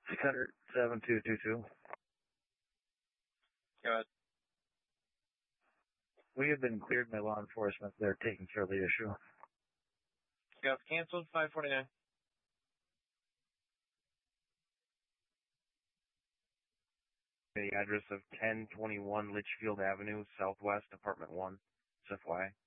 600-7222. Go ahead. We have been cleared by law enforcement. They're taking care of the issue. Got canceled, 549. The address of 1021 Litchfield Avenue, Southwest, Apartment 1, FYI.